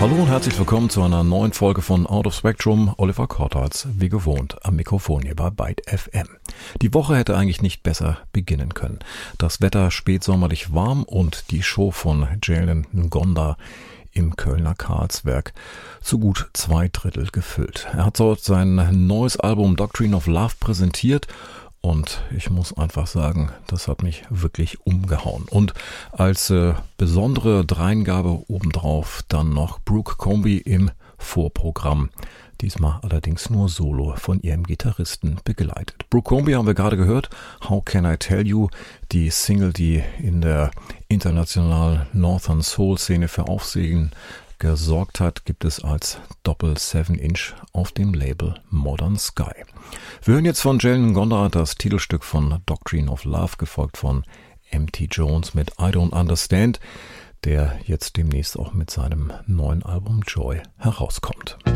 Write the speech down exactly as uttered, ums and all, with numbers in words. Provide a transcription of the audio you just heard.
Hallo und herzlich willkommen zu einer neuen Folge von Out of Spectrum. Oliver Kortharz, wie gewohnt, am Mikrofon hier bei Byte F M. Die Woche hätte eigentlich nicht besser beginnen können. Das Wetter spätsommerlich warm und die Show von Jalen Ngonda im Kölner Karlswerk zu gut zwei Drittel gefüllt. Er hat dort sein neues Album Doctrine of Love präsentiert und ich muss einfach sagen, das hat mich wirklich umgehauen. Und als äh, besondere Dreingabe obendrauf dann noch Brooke Comby im Vorprogramm. Diesmal allerdings nur solo von ihrem Gitarristen begleitet. Brooke Comby haben wir gerade gehört. How Can I Tell You? Die Single, die in der internationalen Northern Soul Szene für Aufsehen gesorgt hat, gibt es als Doppel seven Inch auf dem Label Modern Sky. Wir hören jetzt von Jalen Ngonda das Titelstück von Doctrine of Love, gefolgt von M T Jones mit I Don't Understand, der jetzt demnächst auch mit seinem neuen Album Joy herauskommt.